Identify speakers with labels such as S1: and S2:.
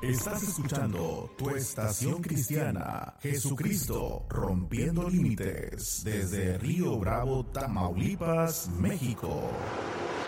S1: Estás escuchando tu estación cristiana, Jesucristo rompiendo límites, desde Río Bravo, Tamaulipas, México.